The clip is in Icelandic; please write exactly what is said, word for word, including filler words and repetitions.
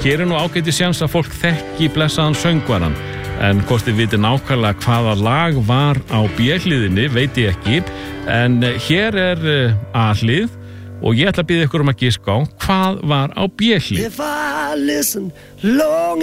hér er nú ágæti sjans að fólk þekki blessaðan söngvaran, en hvort þið viti nákvæmlega hvaða lag var á B-hliðinni veit ég ekki, en hér er A-hlið og ég ætla að biðja ykkur um að giska á hvað var á B-hlið.